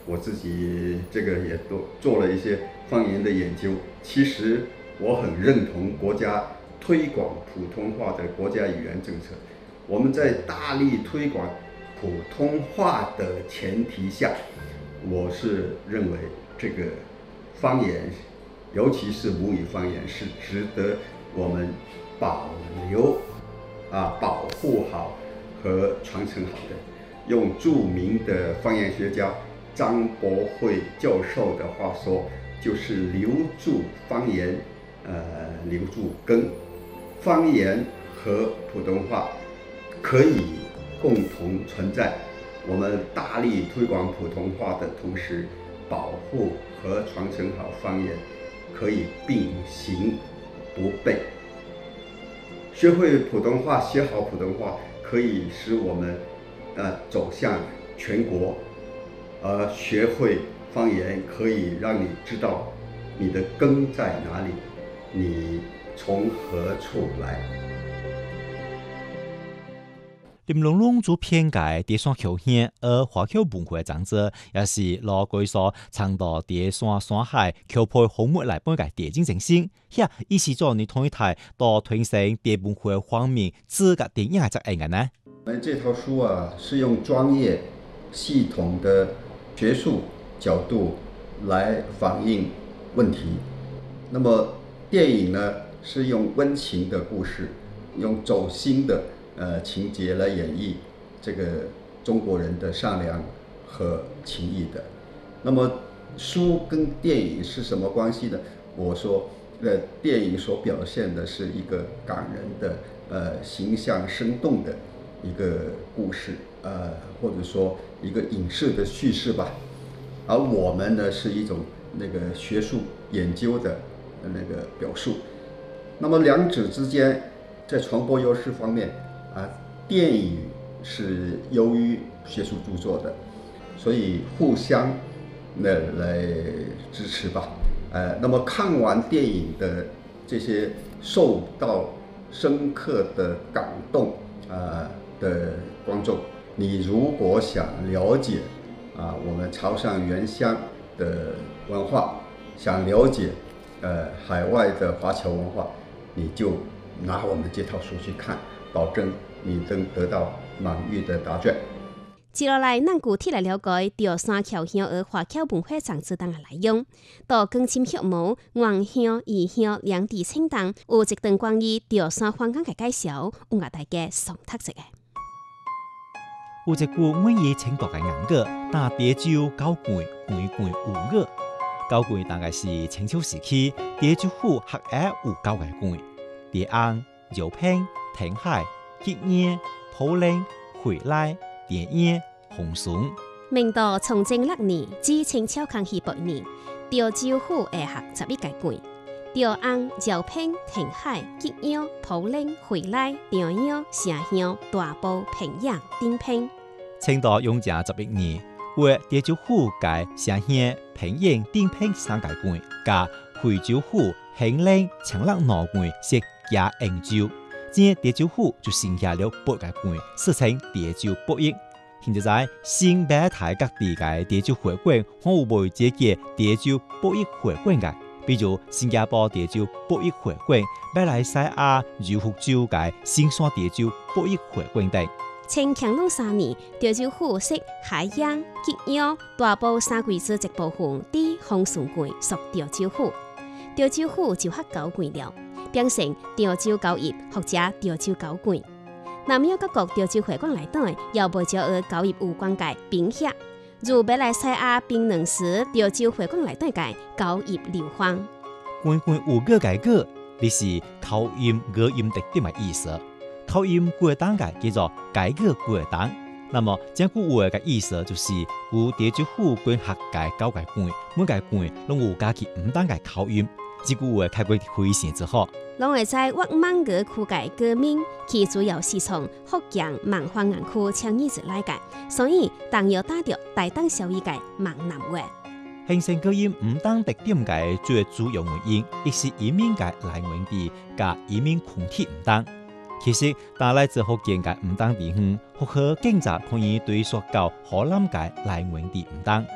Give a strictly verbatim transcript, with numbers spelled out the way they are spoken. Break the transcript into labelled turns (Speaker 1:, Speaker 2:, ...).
Speaker 1: 我自己这个也都做了一些方言的研究。其实我很认同国家推广普通话的国家语言政策。我们在大力推广普通话的前提下，我是认为这个方言，尤其是母语方言，是值得我们保留、啊保护好和传承好的。用著名的方言学家张博慧教授的话说，就是留住方言，呃，留住根。方言和普通话可以共同存在。我们大力推广普通话的同时，保护和传承好方言，可以并行不悖。学会普通话，学好普通话，可以使我们呃走向全国。而学会方言，可以让你知道你的根在哪里，你从何处来。
Speaker 2: 林龙龙做偏改叠山口县，而华侨文化长者也是老贵所倡导叠山山海口配红木来半改叠精精神。遐意思做你同一台到推升叠文化方面资格电影在演呢？
Speaker 1: 我们这套书啊，是用专业、系统的学术角度来反映问题。那么电影呢，是用温情的故事，用走心的呃情节来演绎这个中国人的善良和情谊的。那么书跟电影是什么关系呢？我说，呃，电影所表现的是一个感人的、呃形象生动的一个故事，呃，或者说一个影视的叙事吧。而我们呢，是一种那个学术研究的那个表述。那么两者之间，在传播优势方面啊，电影是优于学术著作的，所以互相那来支持吧。呃，那么看完电影的这些受到深刻的感动啊、呃、的观众，你如果想了解啊我们潮汕原乡的文化，想了解呃海外的华侨文化，你就拿我们这套书去看，保证你能得到满意的答卷。
Speaker 3: 接下来，咱具体来了解潮汕侨乡和华侨文化长治等的内容。到更深学毛、原乡、异乡两地清档，有一段关于潮汕环境的介绍，有我大家上特色的。
Speaker 2: 有一句每夜清读的硬歌，但潮州九季，季季有月。九季大概是清朝时期，潮州府合约有九个季：潮安、饶平、填海、吉野、普宁、回来、田野、红顺。
Speaker 3: 明朝崇祯六年至清朝康熙八年，潮州府会合十一个季：潮安、饶平、填海、吉野、普宁、回来、田野、城乡、大埔、平阳、丁平。
Speaker 2: 清朝永正十一年，为潮州府改城乡、平阳、丁平三个季，加惠州府、兴宁、长乐两季设加延州。今潮州府就剩下了八个季，史称潮州八邑。现在在新北台各地嘅潮州会馆，可有未这个潮州八邑会馆嘅，比如新加坡潮州八邑会馆、马来西亚柔佛州嘅新山潮州八邑会馆等。
Speaker 3: 清乾隆三年，潮州府设海洋、吉野、大埔三季之一部分伫红顺季属潮州府，潮州府就合九季了，变成潮州九邑或者潮州九季。南洋各国潮州会馆内底，也未少和九邑有关嘅宾客，如马来西亚槟榔市潮州会馆内底嘅九邑流芳。
Speaker 2: 关关有个改个，你是口音语音特点嘅意思。口音过档嘅叫做改个过档。那么这句话嘅意思就是，有潮州府管辖嘅九个季，每个季拢有加起唔同嘅口音。这句话开过回线之后，
Speaker 3: 拢会在粤闽语区嘅歌名，其主要是从福建闽华园区迁移而来嘅，所以当要打着大同小异嘅闽南话。
Speaker 2: 形成口音唔同特点嘅最主要原因，亦是移民嘅来源地加移民群体唔同。其实，但来自福建嘅唔同地方，复合警察可以对说到河南嘅来源地唔同。